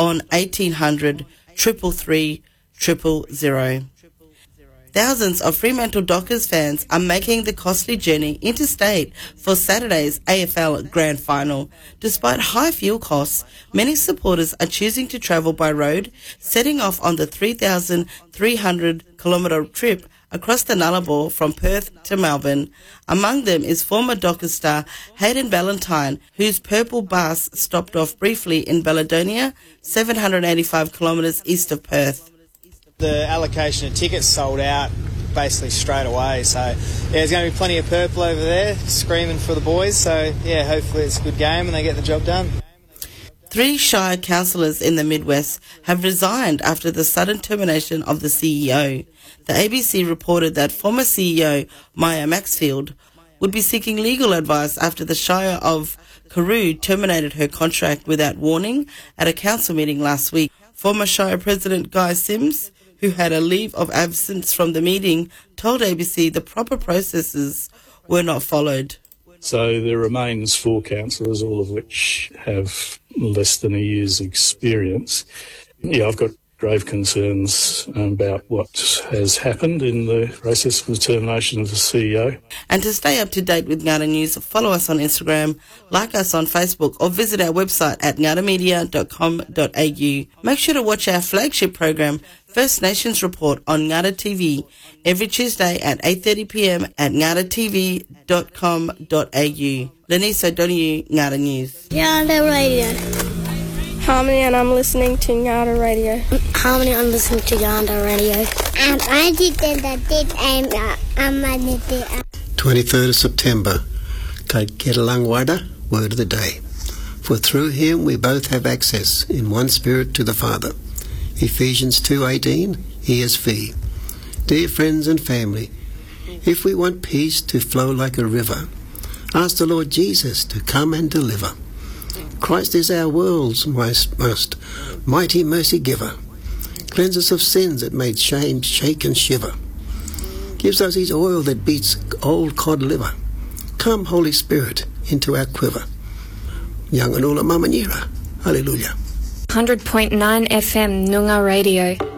on 1800 333 000. Thousands of Fremantle Dockers fans are making the costly journey interstate for Saturday's AFL Grand Final. Despite high fuel costs, many supporters are choosing to travel by road, setting off on the 3,300-kilometre trip across the Nullarbor from Perth to Melbourne. Among them is former Dockers star Hayden Ballantyne, whose purple bus stopped off briefly in Belladonna, 785 kilometres east of Perth. The allocation of tickets sold out basically straight away, so yeah, there's going to be plenty of purple over there screaming for the boys, so yeah, hopefully it's a good game and they get the job done. 3 Shire councillors in the Midwest have resigned after the sudden termination of the CEO. The ABC reported that former CEO Maya Maxfield would be seeking legal advice after the Shire of Carew terminated her contract without warning at a council meeting last week. Former Shire President Guy Sims, who had a leave of absence from the meeting, told ABC the proper processes were not followed. So there remains 4 councillors, all of which have less than a year's experience. Yeah, I've got grave concerns about what has happened in the process of the termination of the CEO. And to stay up to date with Ngada News, follow us on Instagram, like us on Facebook, or visit our website at ngadamedia.com.au. Make sure to watch our flagship program, First Nations Report, on Ngada TV every Tuesday at 8:30 p.m. at ngadatv.com.au. Lenise O'Donoghue, Ngada News. Ngada Radio. Harmony, and I'm listening to Ngada Radio. Harmony, I'm listening to Ngada Radio. 23rd of September, Kedalangwada, word of the day. For through him we both have access in one spirit to the Father. Ephesians 2:18, ESV. Dear friends and family, if we want peace to flow like a river, ask the Lord Jesus to come and deliver. Christ is our world's most mighty mercy giver. Cleanse us of sins that made shame shake and shiver. Gives us his oil that beats old cod liver. Come, Holy Spirit, into our quiver. Yanganula Mamanira. Hallelujah. 100.9 FM Noongar Radio.